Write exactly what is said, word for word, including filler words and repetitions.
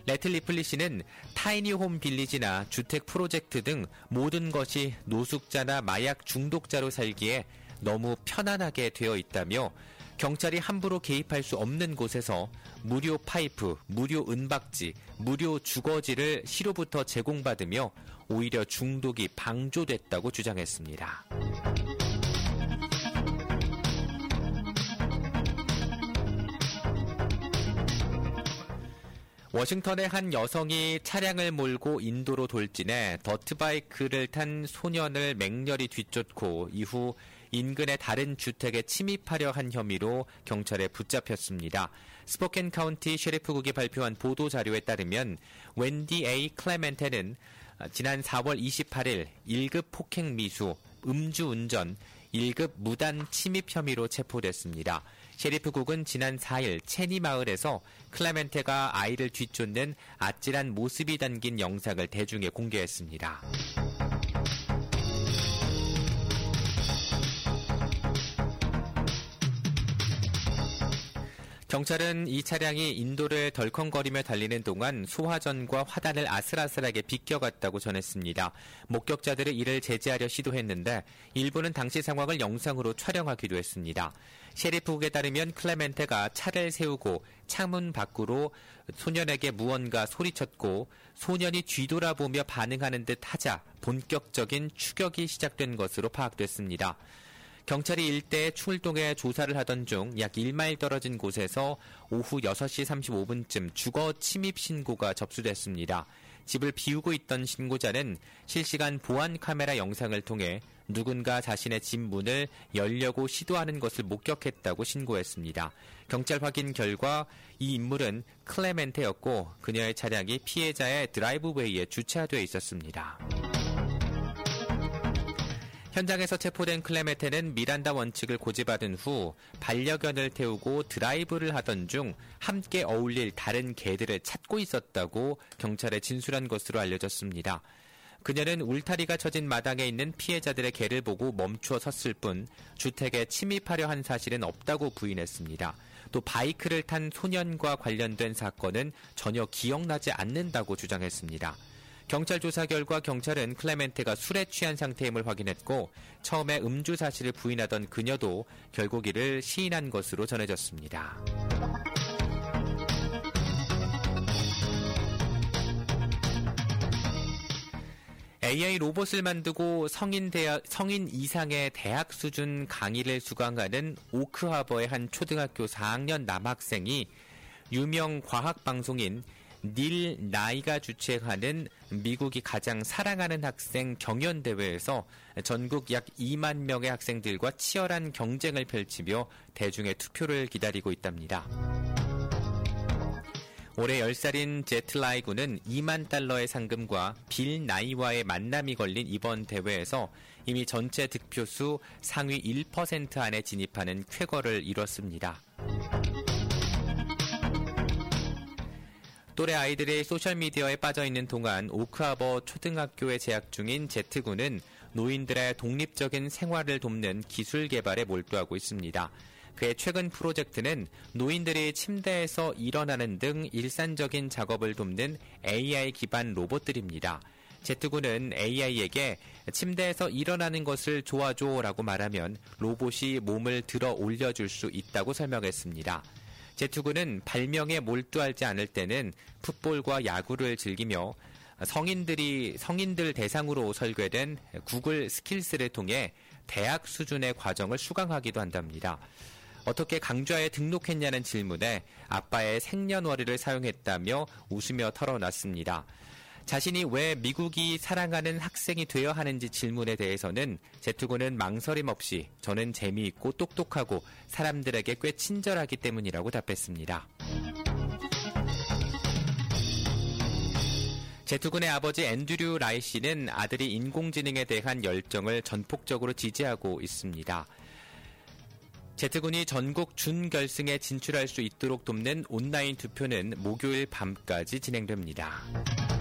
레틀 리플리 씨는 타이니홈 빌리지나 주택 프로젝트 등 모든 것이 노숙자나 마약 중독자로 살기에 너무 편안하게 되어 있다며 경찰이 함부로 개입할 수 없는 곳에서 무료 파이프, 무료 은박지, 무료 주거지를 시로부터 제공받으며 오히려 중독이 방조됐다고 주장했습니다. 워싱턴의 한 여성이 차량을 몰고 인도로 돌진해 더트바이크를 탄 소년을 맹렬히 뒤쫓고 이후 인근의 다른 주택에 침입하려 한 혐의로 경찰에 붙잡혔습니다. 스포켄 카운티 셰리프국이 발표한 보도자료에 따르면 웬디 에이 클레멘테는 지난 사월 이십팔일 일 급 폭행 미수, 음주운전, 일 급 무단 침입 혐의로 체포됐습니다. 셰리프국은 지난 사일 체니 마을에서 클레멘테가 아이를 뒤쫓는 아찔한 모습이 담긴 영상을 대중에 공개했습니다. 경찰은 이 차량이 인도를 덜컹거리며 달리는 동안 소화전과 화단을 아슬아슬하게 비껴갔다고 전했습니다. 목격자들은 이를 제지하려 시도했는데 일부는 당시 상황을 영상으로 촬영하기도 했습니다. 셰리프국에 따르면 클레멘테가 차를 세우고 창문 밖으로 소년에게 무언가 소리쳤고 소년이 뒤돌아보며 반응하는 듯 하자 본격적인 추격이 시작된 것으로 파악됐습니다. 경찰이 일대에 출동해 조사를 하던 중 약 일 마일 떨어진 곳에서 오후 여섯 시 삼십오 분쯤 주거 침입 신고가 접수됐습니다. 집을 비우고 있던 신고자는 실시간 보안 카메라 영상을 통해 누군가 자신의 집 문을 열려고 시도하는 것을 목격했다고 신고했습니다. 경찰 확인 결과 이 인물은 클레멘테였고 그녀의 차량이 피해자의 드라이브웨이에 주차되어 있었습니다. 현장에서 체포된 클레멘테는 미란다 원칙을 고지받은 후 반려견을 태우고 드라이브를 하던 중 함께 어울릴 다른 개들을 찾고 있었다고 경찰에 진술한 것으로 알려졌습니다. 그녀는 울타리가 쳐진 마당에 있는 피해자들의 개를 보고 멈춰 섰을 뿐 주택에 침입하려 한 사실은 없다고 부인했습니다. 또 바이크를 탄 소년과 관련된 사건은 전혀 기억나지 않는다고 주장했습니다. 경찰 조사 결과 경찰은 클레멘테가 술에 취한 상태임을 확인했고 처음에 음주 사실을 부인하던 그녀도 결국 이를 시인한 것으로 전해졌습니다. 에이아이 로봇을 만들고 성인 대학, 성인 이상의 대학 수준 강의를 수강하는 오크하버의 한 초등학교 사 학년 남학생이 유명 과학 방송인 닐 나이가 주최하는 미국이 가장 사랑하는 학생 경연대회에서 전국 약 이만 명의 학생들과 치열한 경쟁을 펼치며 대중의 투표를 기다리고 있답니다. 올해 열 살인 제틀라이 군은 이만 달러의 상금과 빌 나이와의 만남이 걸린 이번 대회에서 이미 전체 득표수 상위 일 퍼센트 안에 진입하는 쾌거를 이뤘습니다. 또래 아이들이 소셜미디어에 빠져있는 동안 오크하버 초등학교에 재학 중인 제트군은 노인들의 독립적인 생활을 돕는 기술 개발에 몰두하고 있습니다. 그의 최근 프로젝트는 노인들이 침대에서 일어나는 등 일상적인 작업을 돕는 에이아이 기반 로봇들입니다. 제트군은 에이아이에게 침대에서 일어나는 것을 도와줘라고 말하면 로봇이 몸을 들어 올려줄 수 있다고 설명했습니다. 제트군은 발명에 몰두하지 않을 때는 풋볼과 야구를 즐기며 성인들이 성인들 대상으로 설계된 구글 스킬스를 통해 대학 수준의 과정을 수강하기도 한답니다. 어떻게 강좌에 등록했냐는 질문에 아빠의 생년월일을 사용했다며 웃으며 털어놨습니다. 자신이 왜 미국이 사랑하는 학생이 되어야 하는지 질문에 대해서는 제트군은 망설임 없이 저는 재미있고 똑똑하고 사람들에게 꽤 친절하기 때문이라고 답했습니다. 제트군의 아버지 앤드류 라이 씨는 아들이 인공지능에 대한 열정을 전폭적으로 지지하고 있습니다. 제트군이 전국 준결승에 진출할 수 있도록 돕는 온라인 투표는 목요일 밤까지 진행됩니다.